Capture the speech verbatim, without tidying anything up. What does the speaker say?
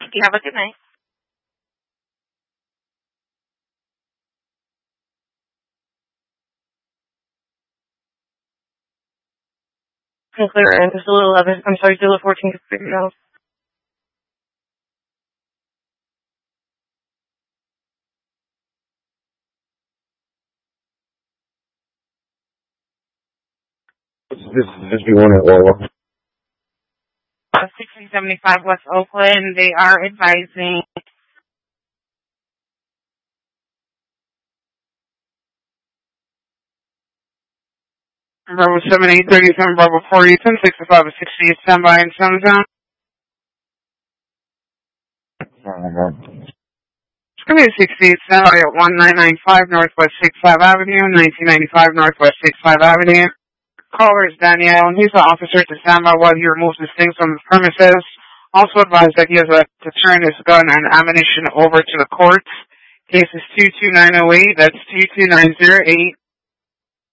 Thank you. Have a good night. Clear and Zilla eleven. I'm sorry, Zilla fourteen. No. This is the one at Wawa. sixteen seventy-five West Oakland. They are advising. Bravo seven eight thirty-seven, Bravo forty, ten sixty-five, sixty-eight, standby in Sun Zone. It's going to be sixty-eight, standby at one nine nine five Northwest sixty-five Avenue, nineteen ninety-five Northwest sixty-five Avenue. Caller is Danielle, and he's the officer to standby while he removes his things from the premises. Also advised that he has a, to turn his gun and ammunition over to the court. Case is two two nine oh eight, that's two two nine oh eight.